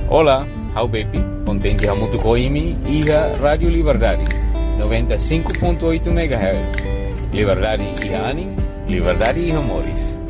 Olá, how baby, contente a muito coimi e a Rádio Liberdade, 95.8 MHz. Liberdade e anim, liberdade e amores.